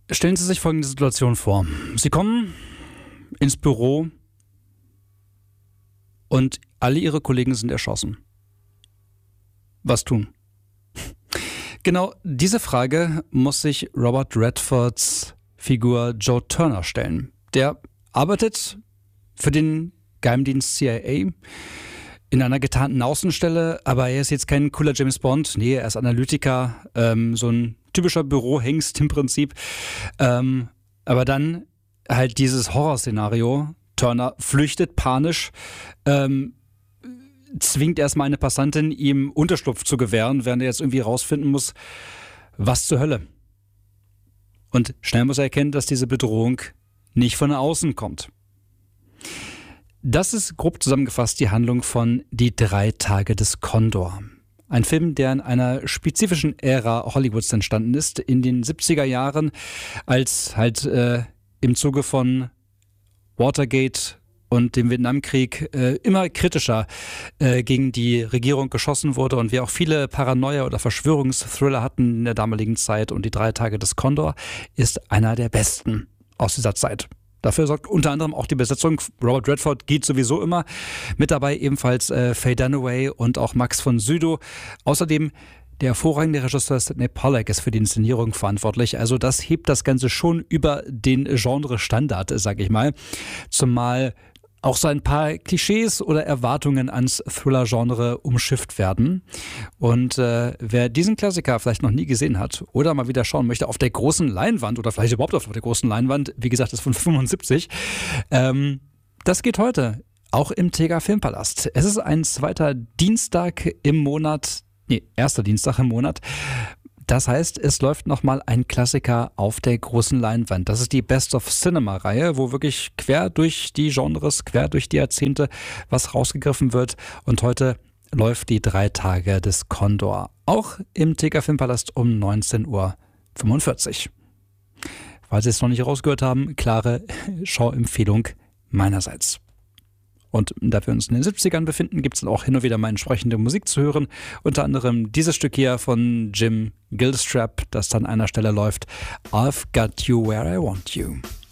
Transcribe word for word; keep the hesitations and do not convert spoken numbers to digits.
Stellen Sie sich folgende Situation vor. Sie kommen ins Büro und alle Ihre Kollegen sind erschossen. Was tun? Genau diese Frage muss sich Robert Redfords Figur Joe Turner stellen. Der arbeitet für den Geheimdienst C I A in einer getarnten Außenstelle, aber er ist jetzt kein cooler James Bond. Nee, er ist Analytiker, ähm, so ein typischer Bürohengst im Prinzip. Ähm, aber dann halt dieses Horrorszenario. Turner flüchtet panisch, ähm, zwingt erstmal eine Passantin, ihm Unterschlupf zu gewähren, während er jetzt irgendwie rausfinden muss, was zur Hölle. Und schnell muss er erkennen, dass diese Bedrohung nicht von außen kommt. Das ist grob zusammengefasst die Handlung von Die drei Tage des Kondor. Ein Film, der in einer spezifischen Ära Hollywoods entstanden ist, in den siebziger Jahren, als halt äh, im Zuge von Watergate und dem Vietnamkrieg äh, immer kritischer äh, gegen die Regierung geschossen wurde und wir auch viele Paranoia- oder Verschwörungsthriller hatten in der damaligen Zeit. Und Die drei Tage des Kondor ist einer der besten aus dieser Zeit. Dafür sorgt unter anderem auch die Besetzung. Robert Redford geht sowieso immer. Mit dabei ebenfalls äh, Faye Dunaway und auch Max von Sydow. Außerdem der hervorragende Regisseur Sidney Pollack ist für die Inszenierung verantwortlich. Also das hebt das Ganze schon über den Genre-Standard, sag ich mal. Zumal auch so ein paar Klischees oder Erwartungen ans Thriller-Genre umschifft werden. Und äh, wer diesen Klassiker vielleicht noch nie gesehen hat oder mal wieder schauen möchte auf der großen Leinwand oder vielleicht überhaupt auf der großen Leinwand, wie gesagt, ist von fünfundsiebzig, ähm, das geht heute auch im Tega Filmpalast. Es ist ein zweiter Dienstag im Monat, nee, erster Dienstag im Monat. Das heißt, es läuft nochmal ein Klassiker auf der großen Leinwand. Das ist die Best of Cinema-Reihe, wo wirklich quer durch die Genres, quer durch die Jahrzehnte was rausgegriffen wird. Und heute läuft die drei Tage des Kondor. Auch im Tega Filmpalast um neunzehn Uhr fünfundvierzig. Falls Sie es noch nicht rausgehört haben, klare Schauempfehlung meinerseits. Und da wir uns in den siebzigern befinden, gibt es auch hin und wieder mal entsprechende Musik zu hören. Unter anderem dieses Stück hier von Jim Gilstrap, das dann an einer Stelle läuft. I've got you where I want you.